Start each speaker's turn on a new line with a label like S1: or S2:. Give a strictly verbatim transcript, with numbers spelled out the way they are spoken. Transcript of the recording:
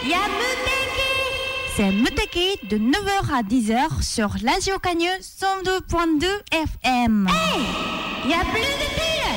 S1: y a Muteki.
S2: C'est Muteki de neuf heures à dix heures sur Radio Cagneux cent deux point deux F M.
S1: Hey, y a plus de thé.